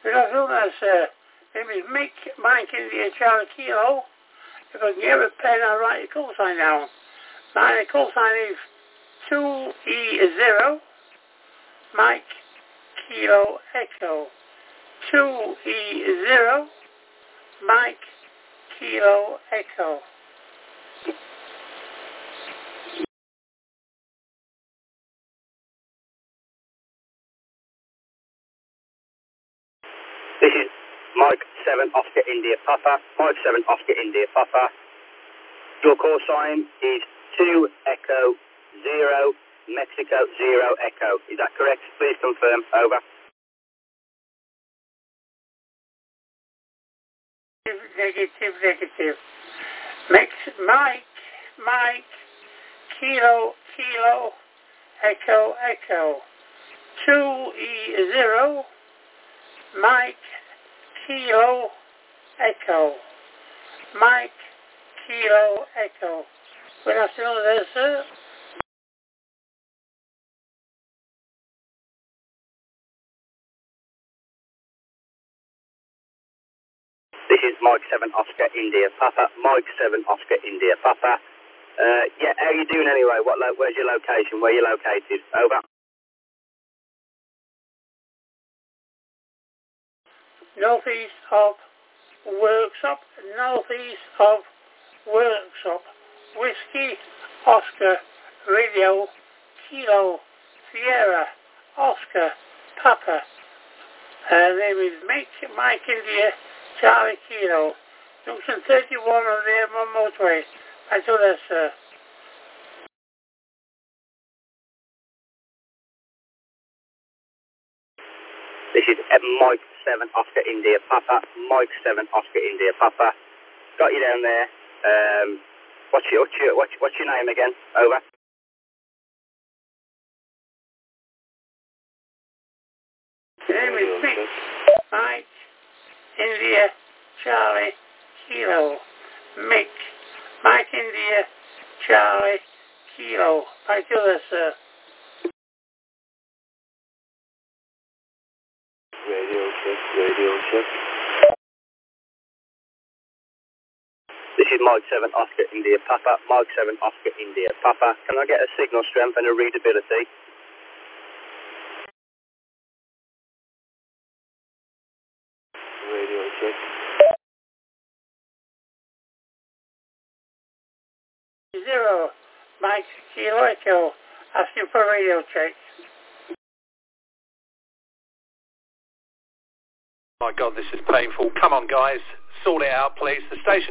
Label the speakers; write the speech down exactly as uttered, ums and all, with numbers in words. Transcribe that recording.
Speaker 1: Good afternoon, sir. My name is Mick, Mike India Charlie Kilo. If I can get a pen, I'll write your call sign down. My call sign is two E zero, Mike Kilo Echo. two E zero, Mike Kilo Echo.
Speaker 2: This is Mike seven Oscar India Papa. Mike seven Oscar India Papa. Your call sign is two Echo zero Mexico zero Echo. Is that correct? Please confirm. Over.
Speaker 1: Negative, negative. Mix, Mike, Mike, Kilo, Kilo, Echo, Echo. two E zero, Mike, Kilo, Echo. Mike, Kilo, Echo. Good afternoon there, sir.
Speaker 2: This is Mike seven Oscar India Papa. Mike seven Oscar India Papa. Uh, yeah, how are you doing anyway? What? Lo where's your location? Where are you located? Over.
Speaker 1: Northeast of Workshop, northeast of Workshop. Whiskey, Oscar, Radio, Kilo, Sierra, Oscar, Papa. Uh, name is Mike, Mike India, Charlie Kilo. Junction thirty-one of the M one motorway. I do that, sir.
Speaker 2: This is Mike seven Oscar India Papa. Mike seven Oscar India Papa. Got you down there. Um, what's your what's your what's, what's your name again? Over.
Speaker 1: The name is Mick, Mike, India, Charlie, Kilo. Mick, Mike, India, Charlie, Kilo. I do that, sir.
Speaker 3: Radio check, radio check.
Speaker 2: This is Mike seven Oscar India Papa. Mike seven Oscar India Papa. Can I get a signal strength and a readability?
Speaker 3: Radio check.
Speaker 1: Zero, Mike, Kilo, Echo. Asking for radio check.
Speaker 4: My God, this is painful. Come on, guys. Sort it out, please. The station